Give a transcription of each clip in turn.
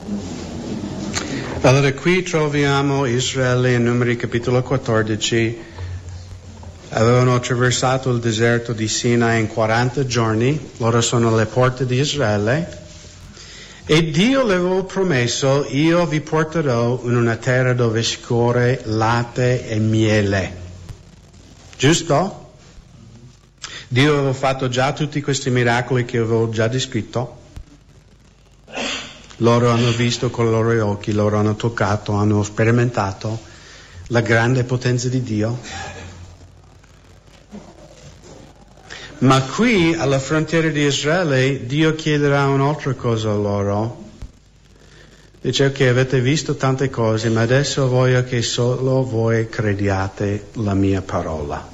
Allora qui troviamo Israele in Numeri capitolo 14, avevano attraversato il deserto di Sinai in 40 giorni, loro sono le porte di Israele, e Dio le aveva promesso: io vi porterò in una terra dove scorre latte e miele. Giusto? Dio aveva fatto già tutti questi miracoli che avevo già descritto. Loro hanno visto con i loro occhi, loro hanno toccato, hanno sperimentato la grande potenza di Dio. Ma qui, alla frontiera di Israele, Dio chiederà un'altra cosa a loro. Dice: ok, avete visto tante cose, ma adesso voglio che solo voi crediate la mia parola.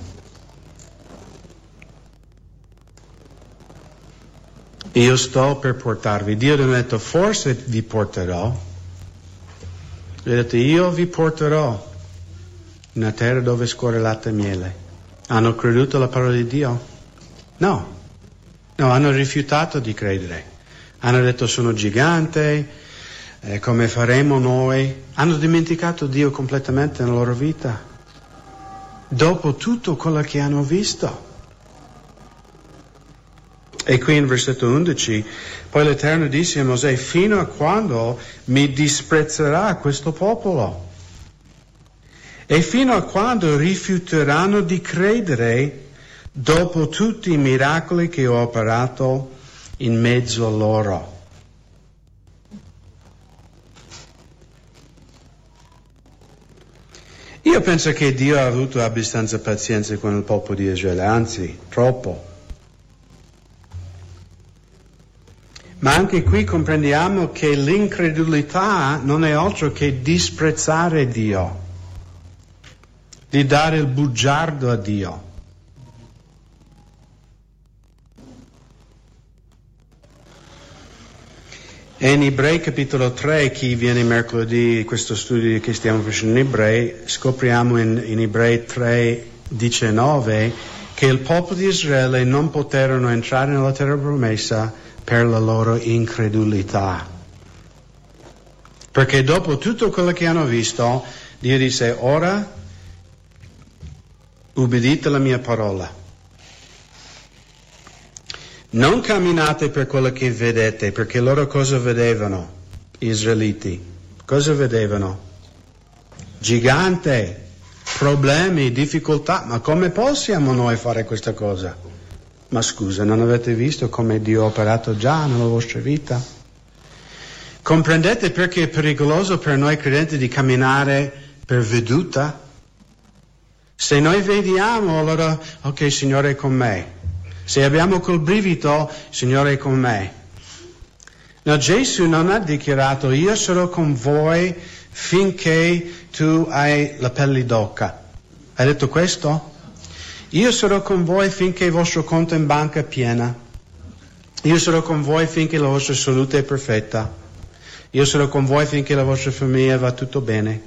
Io sto per portarvi. Dio non ha detto forse vi porterò. Gli ha detto: io vi porterò in una terra dove scorre latte e miele. Hanno creduto alla parola di Dio? No, hanno rifiutato di credere. Hanno detto: sono gigante, come faremo noi? Hanno dimenticato Dio completamente nella loro vita. Dopo tutto quello che hanno visto. E qui in versetto 11, poi l'Eterno disse a Mosè: fino a quando mi disprezzerà questo popolo? E fino a quando rifiuteranno di credere dopo tutti i miracoli che ho operato in mezzo a loro? Io penso che Dio ha avuto abbastanza pazienza con il popolo di Israele, anzi, troppo. Ma anche qui comprendiamo che l'incredulità non è altro che disprezzare Dio, di dare il bugiardo a Dio. E in Ebrei capitolo 3, chi viene mercoledì, questo studio che stiamo facendo in Ebrei, scopriamo in Ebrei 3:19 che il popolo di Israele non poterono entrare nella terra promessa per la loro incredulità. Perché dopo tutto quello che hanno visto, Dio disse: ora ubbidite la mia parola. Non camminate per quello che vedete, perché loro cosa vedevano, gli israeliti? Cosa vedevano? Gigante, problemi, difficoltà. Ma come possiamo noi fare questa cosa? Ma scusa, non avete visto come Dio ha operato già nella vostra vita? Comprendete perché è pericoloso per noi credenti di camminare per veduta? Se noi vediamo, allora, ok, Signore è con me. Se abbiamo quel brivido, Signore è con me. No, Gesù non ha dichiarato: io sarò con voi finché tu hai la pelle d'oca. Ha detto questo? Io sarò con voi finché il vostro conto in banca è piena. Io sarò con voi finché la vostra salute è perfetta. Io sarò con voi finché la vostra famiglia va tutto bene.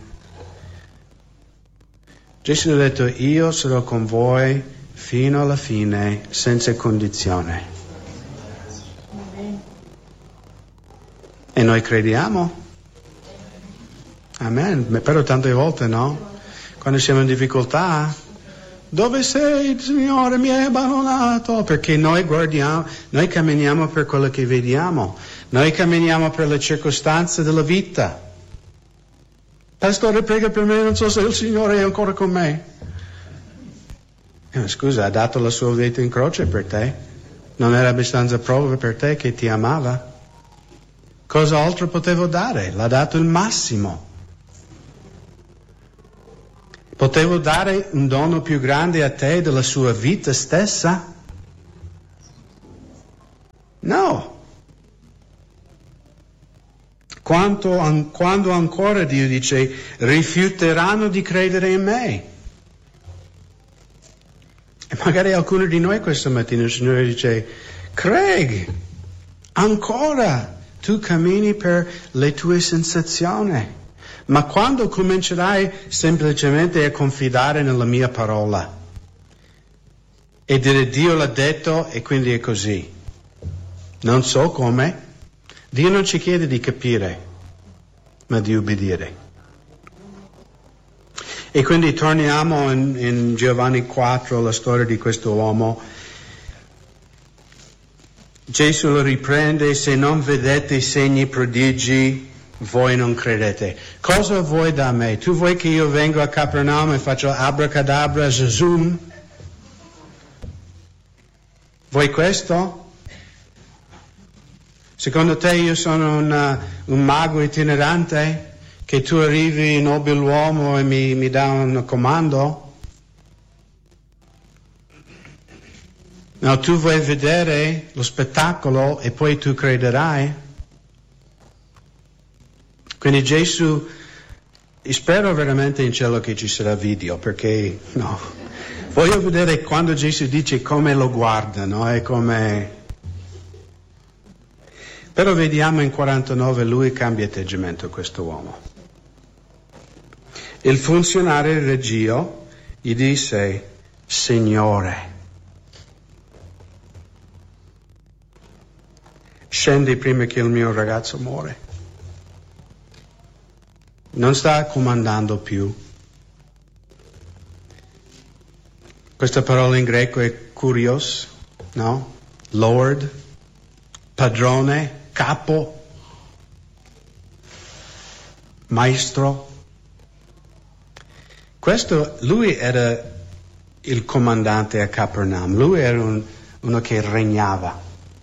Gesù ha detto: io sarò con voi fino alla fine, senza condizione. E noi crediamo? Amen. Però tante volte no? Quando siamo in difficoltà: dove sei, Signore? Mi hai abbandonato. Perché noi guardiamo, noi camminiamo per quello che vediamo. Noi camminiamo per le circostanze della vita. Pastore, prega per me, non so se il Signore è ancora con me. Scusa, ha dato la sua vita in croce per te? Non era abbastanza prova per te che ti amava? Cosa altro potevo dare? L'ha dato il massimo. Potevo dare un dono più grande a te della sua vita stessa? No. Quando ancora Dio dice: rifiuteranno di credere in me. E magari alcuni di noi questa mattina il Signore dice: Craig, ancora tu cammini per le tue sensazioni. Ma quando comincerai semplicemente a confidare nella mia parola e dire: Dio l'ha detto e quindi è così. Non so come. Dio non ci chiede di capire. ma di ubbidire. E quindi torniamo in Giovanni 4, la storia di questo uomo. Gesù lo riprende: se non vedete i segni prodigi, voi non credete. Cosa vuoi da me? Tu vuoi che io vengo a Capernaum e faccio abracadabra, zoom? Vuoi questo? Secondo te io sono un mago itinerante? Che tu arrivi nobiluomo e mi dà un comando? No, tu vuoi vedere lo spettacolo e poi tu crederai. Quindi Gesù, spero veramente in cielo che ci sarà video, perché no, voglio vedere quando Gesù dice come lo guardano e come... Però vediamo in 49 lui cambia atteggiamento, questo uomo. Il funzionario regio gli disse: Signore, scendi prima che il mio ragazzo muore. Non sta comandando più. Questa parola in greco è kurios, no? Lord, padrone, capo, maestro. Lui era il comandante a Capernaum, lui era uno che regnava.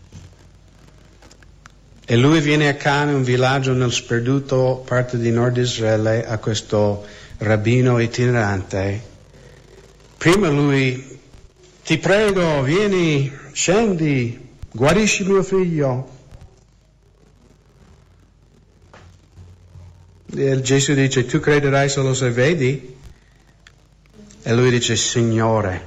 E lui viene a Cana, un villaggio nel sperduto parte di Nord Israele, a questo rabbino itinerante. Prima lui: ti prego, vieni, scendi, guarisci mio figlio. E Gesù dice: tu crederai solo se vedi? E lui dice: Signore,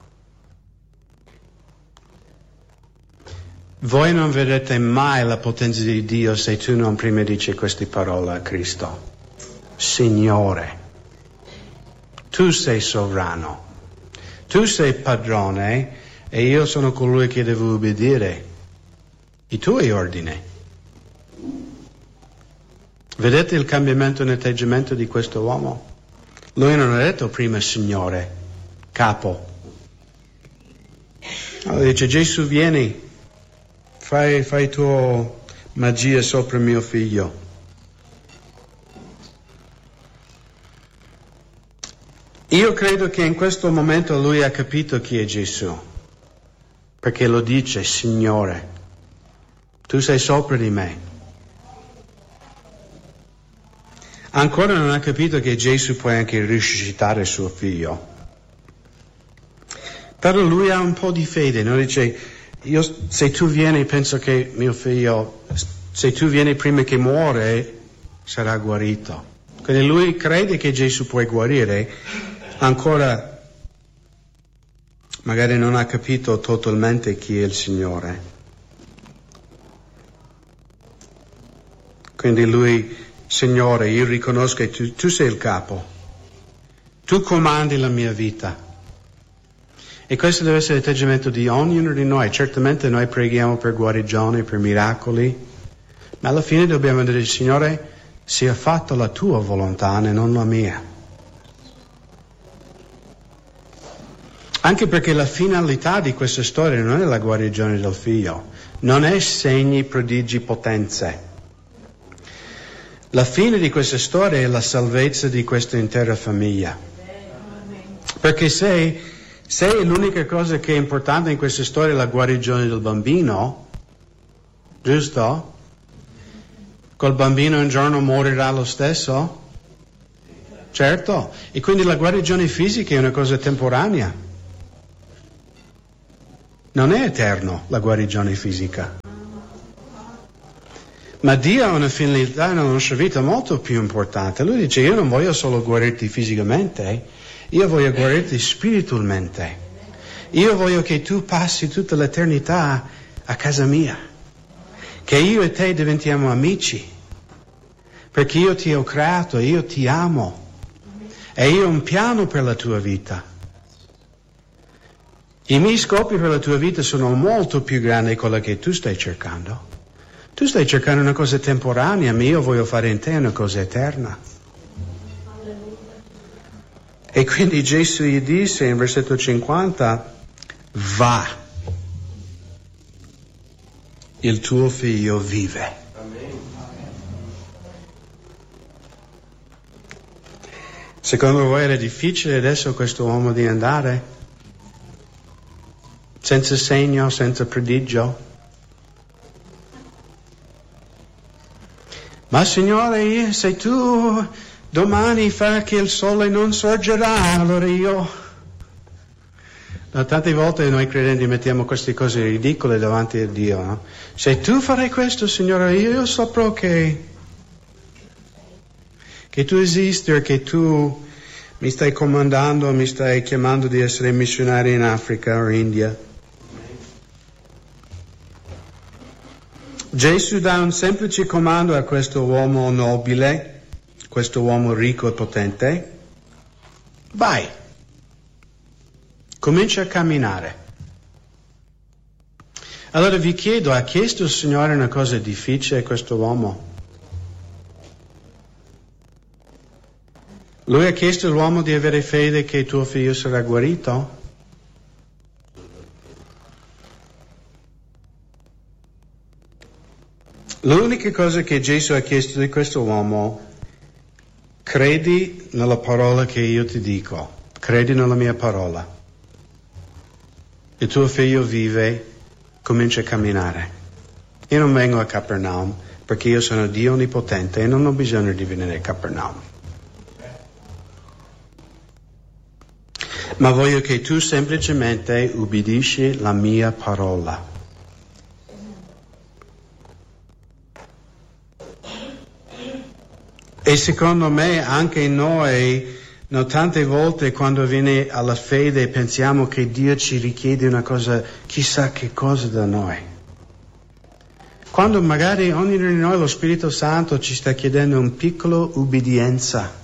voi non vedrete mai la potenza di Dio se tu non prima dici queste parole a Cristo. Signore, tu sei sovrano, tu sei padrone e io sono colui che devo obbedire i tuoi ordini. Vedete il cambiamento in atteggiamento di questo uomo? Lui non ha detto prima Signore, capo. Allora dice: Gesù, vieni, fai tua magia sopra mio figlio. Io credo che in questo momento lui ha capito chi è Gesù, perché lo dice: Signore, tu sei sopra di me. Ancora non ha capito che Gesù può anche risuscitare suo figlio. Però lui ha un po' di fede, no? Dice: se tu vieni, penso che mio figlio, se tu vieni prima che muore, sarà guarito. Quindi lui crede che Gesù può guarire, ancora magari non ha capito totalmente chi è il Signore. Quindi lui: Signore, io riconosco che tu sei il capo, tu comandi la mia vita. E questo deve essere l'atteggiamento di ognuno di noi. Certamente noi preghiamo per guarigioni, per miracoli, ma alla fine dobbiamo dire: Signore, sia fatta la tua volontà e non la mia. Anche perché la finalità di questa storia non è la guarigione del figlio, non è segni, prodigi, potenze. La fine di questa storia è la salvezza di questa intera famiglia. Perché se l'unica cosa che è importante in questa storia è la guarigione del bambino, giusto? Col bambino un giorno morirà lo stesso? Certo. E quindi la guarigione fisica è una cosa temporanea. Non è eterno la guarigione fisica. Ma Dio ha una finalità nella nostra vita molto più importante. Lui dice: io non voglio solo guarirti fisicamente, io voglio guarirti spiritualmente. Io voglio che tu passi tutta l'eternità a casa mia, che io e te diventiamo amici, perché io ti ho creato, io ti amo e io ho un piano per la tua vita. I miei scopi per la tua vita sono molto più grandi di quello che tu stai cercando. Tu stai cercando una cosa temporanea, ma io voglio fare in te una cosa eterna. E quindi Gesù gli disse in versetto 50, va, il tuo figlio vive. Secondo voi era difficile adesso questo uomo di andare? Senza segno, senza prodigio? Ma Signore, se tu domani fai che il sole non sorgerà, allora io... No, tante volte noi credenti mettiamo queste cose ridicole davanti a Dio, no? Se tu farai questo, Signore, io saprò che tu esisti, che tu mi stai comandando, mi stai chiamando di essere missionario in Africa o India. Gesù dà un semplice comando a questo uomo nobile, questo uomo ricco e potente. Vai, comincia a camminare. Allora vi chiedo, ha chiesto il Signore una cosa difficile a questo uomo? Lui ha chiesto all'uomo di avere fede che tuo figlio sarà guarito? L'unica cosa che Gesù ha chiesto di questo uomo, credi nella parola che io ti dico, credi nella mia parola. Il tuo figlio vive, comincia a camminare. Io non vengo a Capernaum perché io sono Dio onnipotente e non ho bisogno di venire a Capernaum. Ma voglio che tu semplicemente ubbidisci la mia parola. E secondo me anche noi, no, tante volte quando viene alla fede pensiamo che Dio ci richiede una cosa, chissà che cosa da noi. Quando magari ognuno di noi, lo Spirito Santo, ci sta chiedendo un piccolo ubbidienza.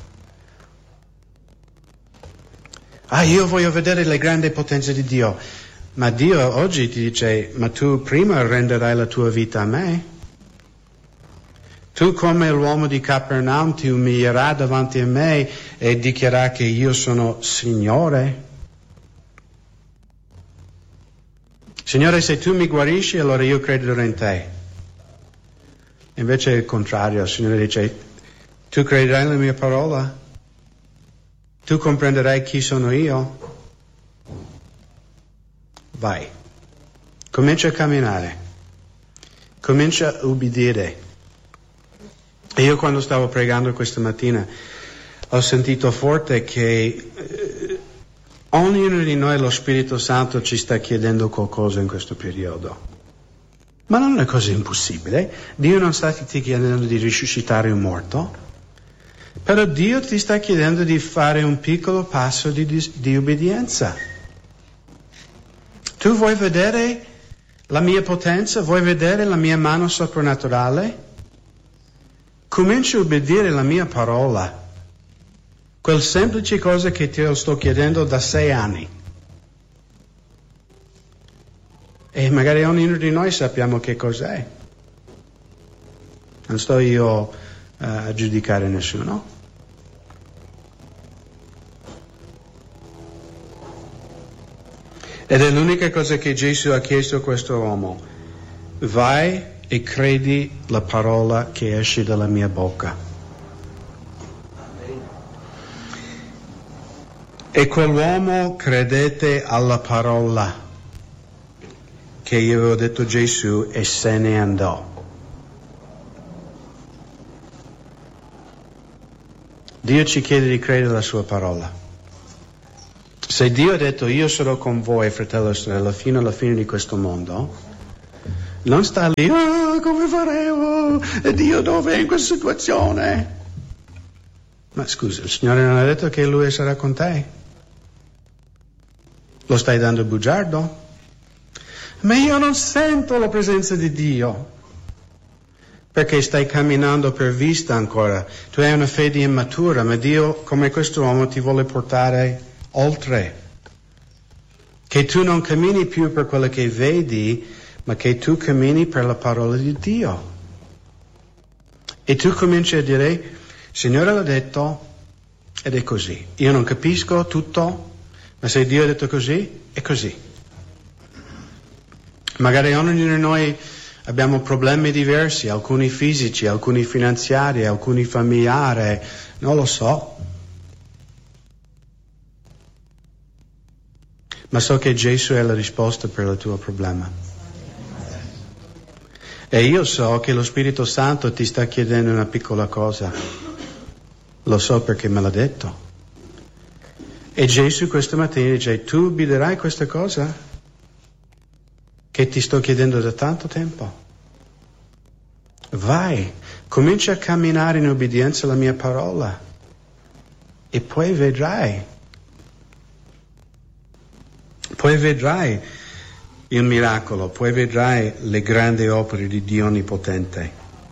Io voglio vedere le grandi potenze di Dio. Ma Dio oggi ti dice, ma tu prima renderai la tua vita a me? Tu come l'uomo di Capernaum ti umilierai davanti a me e dichiarerai che io sono Signore? Signore, se tu mi guarisci, allora io crederò in te. Invece è il contrario, il Signore dice, tu crederai nella mia parola? Tu comprenderai chi sono io? Vai, comincia a camminare, comincia a ubbidire. E io quando stavo pregando questa mattina ho sentito forte che ognuno di noi, lo Spirito Santo, ci sta chiedendo qualcosa in questo periodo. Ma non è una cosa impossibile. Dio non sta ti chiedendo di risuscitare un morto. Però Dio ti sta chiedendo di fare un piccolo passo di ubbidienza. Tu vuoi vedere la mia potenza? Vuoi vedere la mia mano soprannaturale? Comincia a ubbidire la mia parola. Quel semplice cosa che ti sto chiedendo da 6 anni. E magari ognuno di noi sappiamo che cos'è. Non sto io a giudicare nessuno. Ed è l'unica cosa che Gesù ha chiesto a questo uomo. Vai e credi la parola che esce dalla mia bocca. E quell'uomo credette alla parola che io avevo detto Gesù e se ne andò. Dio ci chiede di credere alla sua parola. Se Dio ha detto io sarò con voi, fratello e sorella, fino alla fine di questo mondo, non sta lì, come faremo? E Dio dove è in questa situazione? Ma scusa, il Signore non ha detto che Lui sarà con te? Lo stai dando bugiardo? Ma io non sento la presenza di Dio. Perché stai camminando per vista ancora. Tu hai una fede immatura, ma Dio, come questo uomo, ti vuole portare oltre. Che tu non cammini più per quello che vedi, ma che tu cammini per la parola di Dio. E tu cominci a dire, Signore l'ha detto, ed è così. Io non capisco tutto, ma se Dio ha detto così, è così. Magari ognuno di noi abbiamo problemi diversi, alcuni fisici, alcuni finanziari, alcuni familiari, non lo so. Ma so che Gesù è la risposta per il tuo problema. E io so che lo Spirito Santo ti sta chiedendo una piccola cosa. Lo so perché me l'ha detto. E Gesù questa mattina dice, tu ubbidirai questa cosa che ti sto chiedendo da tanto tempo? Vai, comincia a camminare in obbedienza alla mia parola e poi vedrai. Poi vedrai il miracolo, poi vedrai le grandi opere di Dio Onnipotente.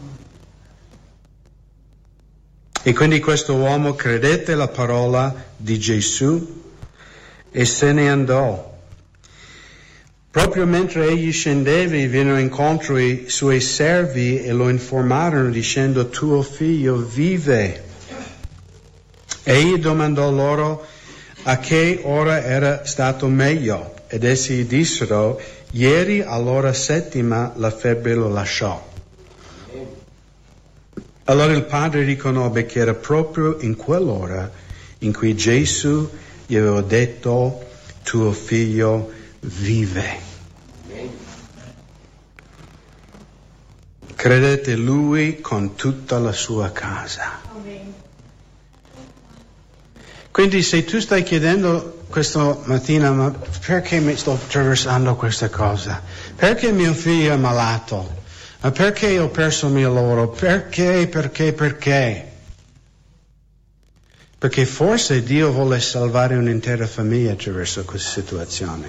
E quindi questo uomo credette alla parola di Gesù e se ne andò. Proprio mentre egli scendeva, vennero incontro i suoi servi e lo informarono dicendo, tuo figlio vive. Egli domandò loro a che ora era stato meglio. Ed essi dissero, ieri all'ora 7 la febbre lo lasciò. Allora il padre riconobbe che era proprio in quell'ora in cui Gesù gli aveva detto, tuo figlio vive. Credete lui con tutta la sua casa. Quindi se tu stai chiedendo questa mattina, ma perché mi sto attraversando questa cosa? Perché mio figlio è malato? Ma perché ho perso il mio lavoro? Perché? Perché forse Dio vuole salvare un'intera famiglia attraverso questa situazione.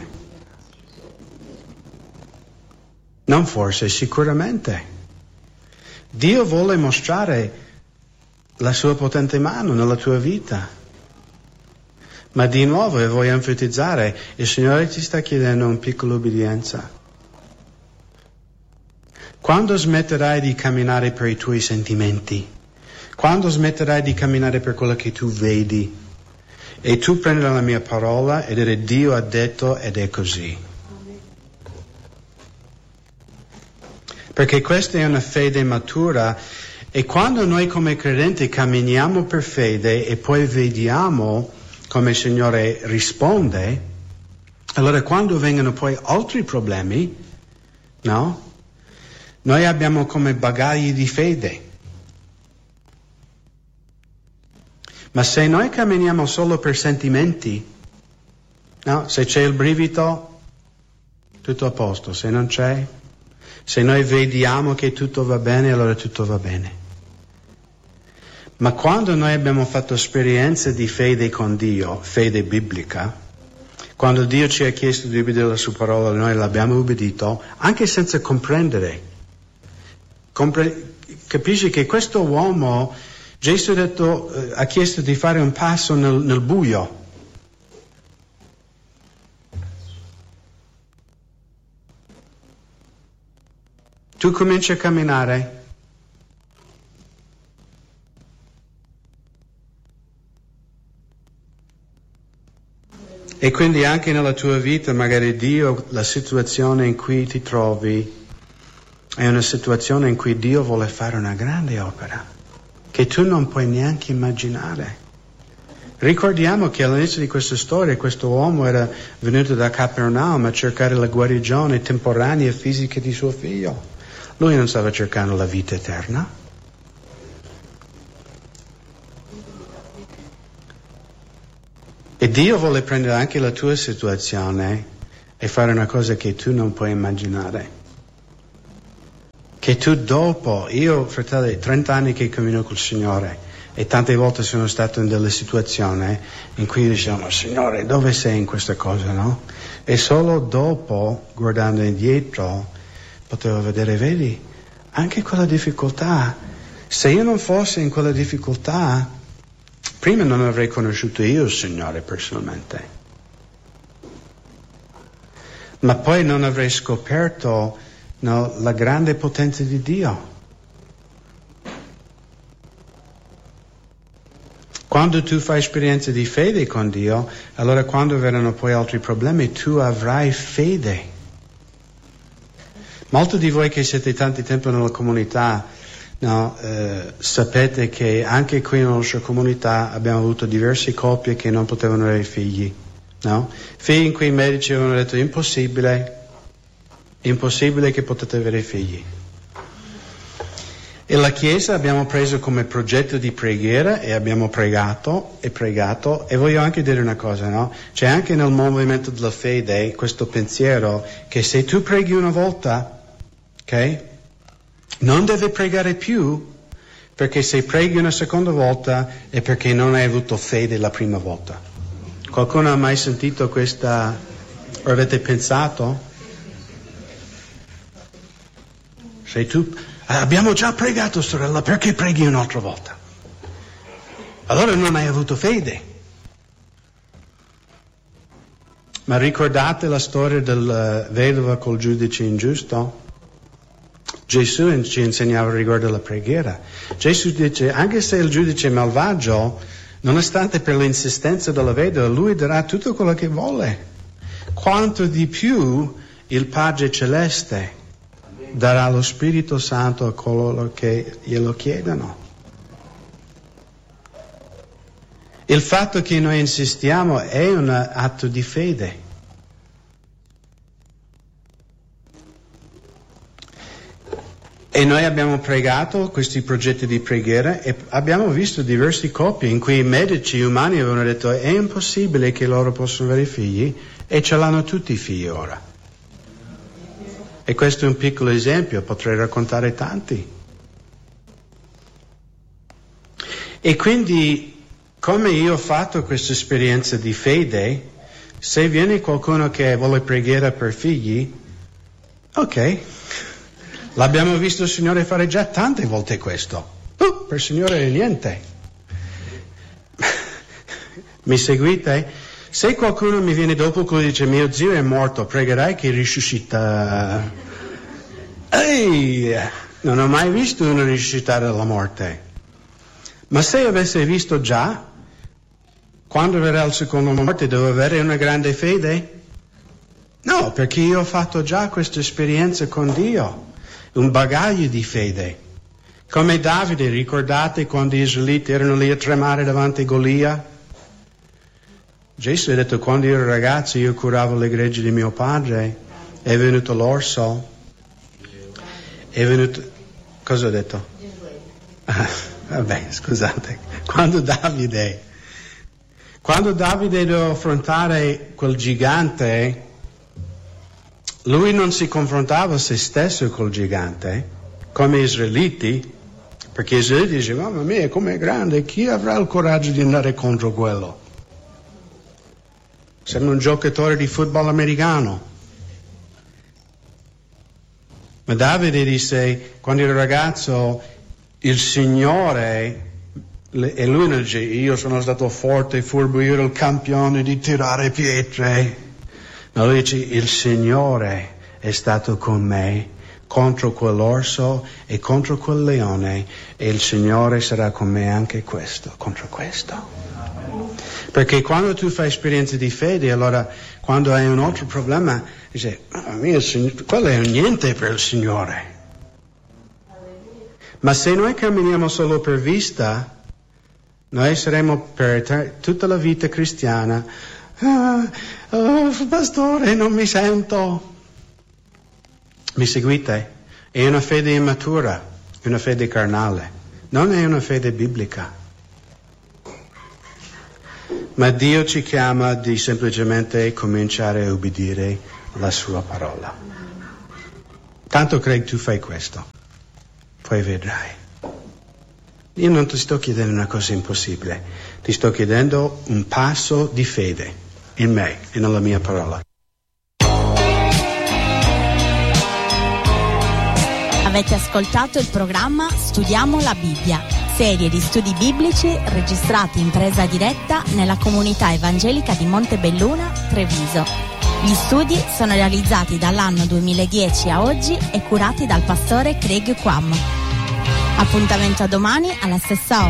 Non forse, sicuramente. Dio vuole mostrare la sua potente mano nella tua vita. Ma di nuovo, e voglio enfatizzare, il Signore ti sta chiedendo una piccola obbedienza. Quando smetterai di camminare per i tuoi sentimenti, quando smetterai di camminare per quello che tu vedi, e tu prendi la mia parola e dire Dio ha detto ed è così. Perché questa è una fede matura e quando noi come credenti camminiamo per fede e poi vediamo come il Signore risponde, allora quando vengono poi altri problemi, no? Noi abbiamo come bagagli di fede. Ma se noi camminiamo solo per sentimenti, no? Se c'è il brivido, tutto a posto. Se non c'è, se noi vediamo che tutto va bene, allora tutto va bene. Ma quando noi abbiamo fatto esperienze di fede con Dio, fede biblica, quando Dio ci ha chiesto di obbedire alla sua parola, noi l'abbiamo obbedito, anche senza comprendere. Capisci che questo uomo, Gesù ha chiesto di fare un passo nel buio. Tu cominci a camminare. E quindi anche nella tua vita, magari Dio, la situazione in cui ti trovi, è una situazione in cui Dio vuole fare una grande opera, che tu non puoi neanche immaginare. Ricordiamo che all'inizio di questa storia questo uomo era venuto da Capernaum a cercare la guarigione temporanea e fisica di suo figlio. Lui non stava cercando la vita eterna. E Dio vuole prendere anche la tua situazione e fare una cosa che tu non puoi immaginare. Che tu dopo, io fratelli, 30 anni che cammino col Signore e tante volte sono stato in delle situazioni in cui diciamo, Signore, dove sei in questa cosa, no? E solo dopo, guardando indietro, potevo vedere, vedi, anche quella difficoltà, se io non fossi in quella difficoltà, prima non avrei conosciuto io il Signore personalmente, ma poi non avrei scoperto la grande potenza di Dio. Quando tu fai esperienze di fede con Dio, allora quando verranno poi altri problemi, tu avrai fede. Molti di voi che siete tanti tempo nella comunità, sapete che anche qui nella nostra comunità abbiamo avuto diverse coppie che non potevano avere figli. No? Figli in cui i medici avevano detto impossibile che potete avere figli. E la Chiesa abbiamo preso come progetto di preghiera e abbiamo pregato, e voglio anche dire una cosa, no? C'è anche nel movimento della fede questo pensiero che se tu preghi una volta, ok? Non devi pregare più, perché se preghi una seconda volta è perché non hai avuto fede la prima volta. Qualcuno ha mai sentito questa, o avete pensato? Se tu, abbiamo già pregato sorella, perché preghi un'altra volta? Allora non hai avuto fede. Ma ricordate la storia del vedova col giudice ingiusto? Gesù ci insegnava riguardo alla preghiera. Gesù dice, anche se il giudice è malvagio, nonostante per l'insistenza della vedova, lui darà tutto quello che vuole. Quanto di più il Padre Celeste darà lo Spirito Santo a coloro che glielo chiedono. Il fatto che noi insistiamo è un atto di fede. E noi abbiamo pregato questi progetti di preghiera e abbiamo visto diverse coppie in cui i medici umani avevano detto è impossibile che loro possano avere figli e ce l'hanno tutti i figli ora. E questo è un piccolo esempio, potrei raccontare tanti. E quindi, come io ho fatto questa esperienza di fede, se viene qualcuno che vuole preghiera per figli, ok. L'abbiamo visto il Signore fare già tante volte questo. Per il Signore è niente. Mi seguite? Se qualcuno mi viene dopo e dice mio zio è morto, pregherai che risuscita. Ehi, non ho mai visto uno risuscitare dalla morte. Ma se avesse visto già, quando verrà il secondo morte deve avere una grande fede? No, perché io ho fatto già questa esperienza con Dio. Un bagaglio di fede. Come Davide, ricordate quando gli israeliti erano lì a tremare davanti a Golia? Gesù ha detto, quando ero ragazzo io curavo le greggi di mio padre, è venuto l'orso, è venuto... Cosa ho detto? Vabbè, scusate. Quando Davide doveva affrontare quel gigante, lui non si confrontava se stesso col gigante, come gli israeliti, perché gli israeliti dicevano, mamma mia, com'è grande, chi avrà il coraggio di andare contro quello? Sembra un giocatore di football americano. Ma Davide disse, quando ero ragazzo, il Signore, e lui non dice, io sono stato forte, furbo, io ero il campione di tirare pietre. No, lui dice, il Signore è stato con me contro quell'orso e contro quel leone e il Signore sarà con me anche contro questo. Perché quando tu fai esperienze di fede, allora quando hai un altro problema, dici, quello è niente per il Signore. Ma se noi camminiamo solo per vista, noi saremo per tutta la vita cristiana, pastore, non mi sento. Mi seguite? È una fede immatura, è una fede carnale, non è una fede biblica. Ma Dio ci chiama di semplicemente cominciare a obbedire alla sua parola. Tanto Craig tu fai questo, poi vedrai. Io non ti sto chiedendo una cosa impossibile, ti sto chiedendo un passo di fede in me e nella mia parola. Avete ascoltato il programma Studiamo la Bibbia, serie di studi biblici registrati in presa diretta nella comunità evangelica di Montebelluna, Treviso. Gli studi sono realizzati dall'anno 2010 a oggi e curati dal pastore Craig Quam. Appuntamento a domani alla stessa ora.